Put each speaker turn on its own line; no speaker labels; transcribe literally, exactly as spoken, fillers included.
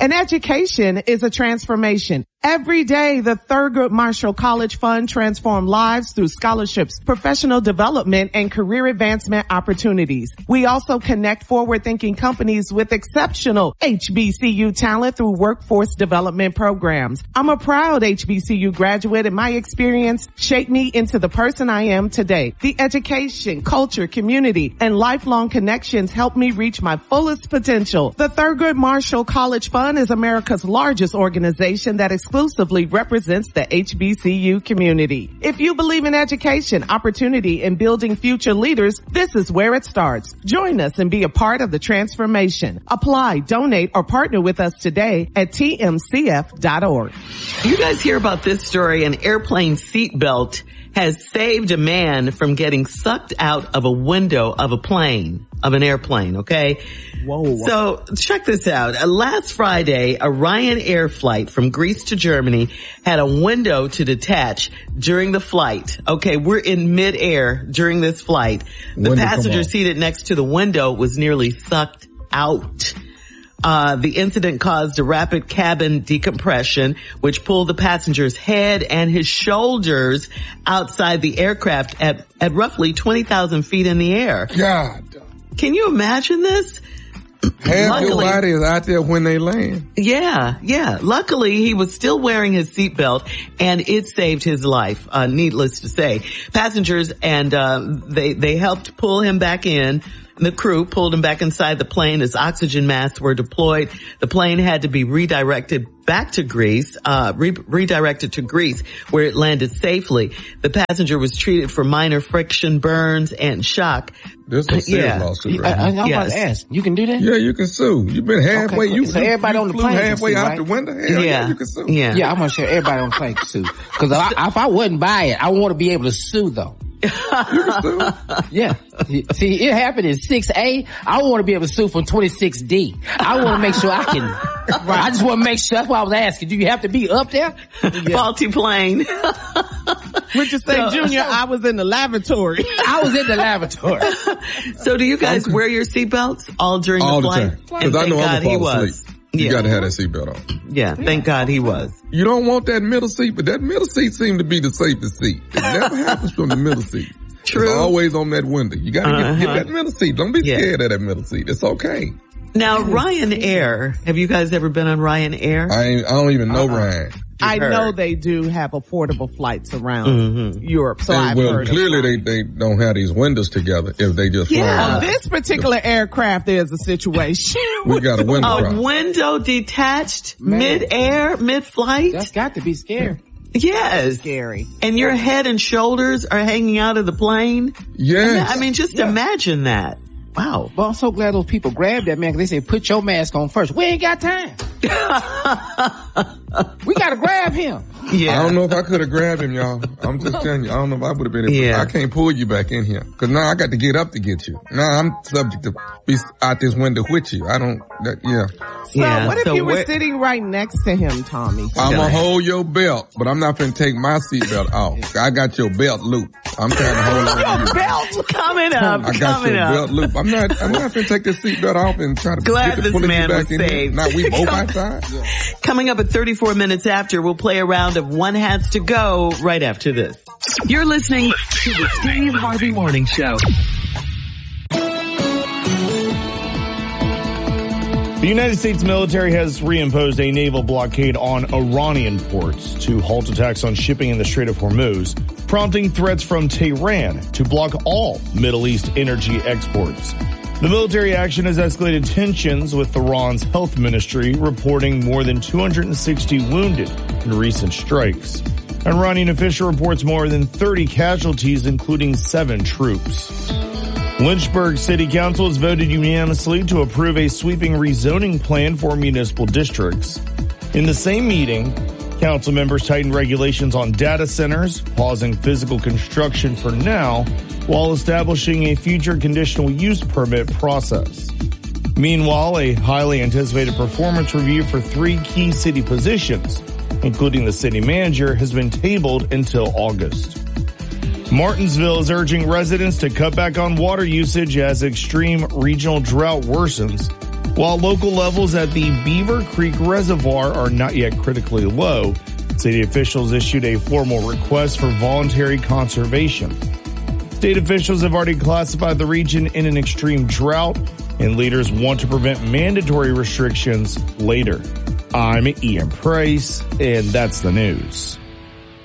An education is a transformation. Every day, the Thurgood Marshall College Fund transforms lives through scholarships, professional development, and career advancement opportunities. We also connect forward-thinking companies with exceptional H B C U talent through workforce development programs. I'm a proud H B C U graduate, and my experience shaped me into the person I am today. The education, culture, community, and lifelong connections helped me reach my fullest potential. The Thurgood Marshall College Fund is America's largest organization that exclusively represents the H B C U community. If you believe in education, opportunity, and building future leaders, this is where it starts. Join us and be a part of the transformation. Apply, donate, or partner with us today at T M C F dot org.
You guys hear about this story? An airplane seatbelt has saved a man from getting sucked out of a window of a plane, of an airplane, okay?
Whoa.
So check this out. Uh, last Friday, a Ryanair flight from Greece to Germany had a window to detach during the flight. Okay, we're in midair during this flight. The
Window,
passenger seated next to the window was nearly sucked out. Uh, the incident caused a rapid cabin decompression, which pulled the passenger's head and his shoulders outside the aircraft at, at roughly twenty thousand feet in the air.
God.
Can you imagine this?
Half your body is out there when they land.
Yeah, yeah. Luckily, he was still wearing his seatbelt, and it saved his life, uh, needless to say. Passengers and uh they they helped pull him back in. The crew pulled him back inside the plane as oxygen masks were deployed. The plane had to be redirected back to Greece, uh, re- redirected to Greece, where it landed safely. The passenger was treated for minor friction burns and shock.
This is a serious
yeah.
lawsuit,
I,
right?
I, I'm
Yes.
about to ask. You can do that?
Yeah, you can sue. You've been halfway.
Okay,
You,
so
you,
everybody
you
on the
flew
plane can
halfway
sue,
out
right?
the window. Hell
Yeah.
yeah, you can sue.
Yeah.
Yeah, I'm gonna sure everybody on the plane can sue. Cause if I, if I wouldn't buy it, I want to be able to sue though.
You can sue.
Yeah. See, it happened in six A. I want to be able to sue from twenty-six D. I want to make sure I can. Right. I just want to make sure. That's why I was asking. Do you have to be up there?
Faulty plane.
Richard St.
So-
Junior, I was in the lavatory.
I was in the lavatory.
So do you guys wear your seatbelts all during
All
the
the
flight?
time.
And
Because I
thank
know
God
I'm
he
gonna fall
was.
asleep. You
Yeah.
got to have that seatbelt on.
Yeah, thank God he was.
You don't want that middle seat, but that middle seat seems to be the safest seat. It never happens from the middle seat.
True.
It's always on that window. You got to
Uh-huh.
get, get that middle seat. Don't be
Yeah.
scared of that middle seat. It's okay.
Now, Ryanair, have you guys ever been on Ryanair?
I ain't, I don't even know Ryan.
I
heard.
know they do have affordable flights around
Mm-hmm.
Europe, so
And,
I've
well,
heard
clearly
of
they, they don't have these windows together if they just
Yeah.
fly
On
out.
this particular aircraft, there's a situation.
We got a window
A
problem.
window detached
Man.
mid-air, mid-flight?
That's got to be scary.
Yes.
Scary.
And your head and shoulders are hanging out of the plane?
Yes.
I mean, just imagine that. Wow.
Well, I'm so glad those people grabbed that man because they said, put your mask on first. We ain't got time. We got to grab him.
Yeah.
I don't know if I could have grabbed him, y'all. I'm just telling you. I don't know if I would have been able
Yeah.
I can't pull you back in here. Cause now I got to get up to get you. Now I'm subject to be out this window with you. I don't, that, yeah.
So
Yeah,
what if
so
you were
where-
sitting right next to him, Tommy?
I'm gonna hold your belt, but I'm not finna take my seatbelt off. I got your belt loop. I'm trying to hold on to you.
Belt coming up,
I got
coming
your
up.
belt loop. I'm not, I'm not finna take this seatbelt off and try to
Glad
get the
this
pulling
man
you back
was
in here.
saved.
Now we both outside.
Coming up at thirty-four minutes after, we'll play a round of One Has to Go right after this. You're listening to the Steve Harvey Morning Show.
The United States military has reimposed a naval blockade on Iranian ports to halt attacks on shipping in the Strait of Hormuz, prompting threats from Tehran to block all Middle East energy exports. The military action has escalated tensions, with Iran's health ministry reporting more than two hundred sixty wounded in recent strikes. An Iranian official reports more than thirty casualties, including seven troops. Lynchburg City Council has voted unanimously to approve a sweeping rezoning plan for municipal districts. In the same meeting, council members tightened regulations on data centers, pausing physical construction for now, while establishing a future conditional use permit process. Meanwhile, a highly anticipated performance review for three key city positions, including the city manager, has been tabled until August. Martinsville is urging residents to cut back on water usage as extreme regional drought worsens. While local levels at the Beaver Creek Reservoir are not yet critically low, city officials issued a formal request for voluntary conservation. State officials have already classified the region in an extreme drought, and leaders want to prevent mandatory restrictions later. I'm Ian Price, and that's the news.